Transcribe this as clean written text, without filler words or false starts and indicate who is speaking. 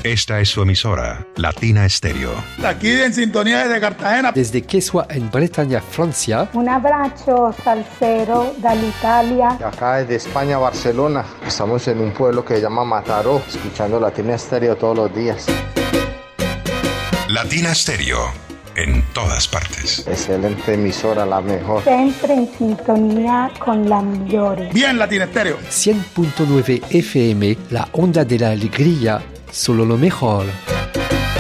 Speaker 1: Esta es su emisora, Latina Stereo.
Speaker 2: Aquí en sintonía desde Cartagena.
Speaker 3: Desde Quesua en Bretaña, Francia.
Speaker 4: Un abbraccio salsero dall'Italia.
Speaker 5: Acá desde España, Barcelona. Estamos en un pueblo que se llama Mataró, escuchando Latina Stereo todos los días.
Speaker 1: Latina Stereo, en todas partes.
Speaker 5: Excelente emisora, la mejor.
Speaker 4: Siempre en sintonía con la migliore.
Speaker 2: Bien, Latina Stereo.
Speaker 3: 100.9 FM, la onda de la alegría, solo lo mejor.